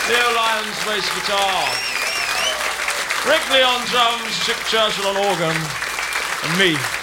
Leo Lyons, bass guitar. Rick Lee on drums, Chick Churchill on organ, and me,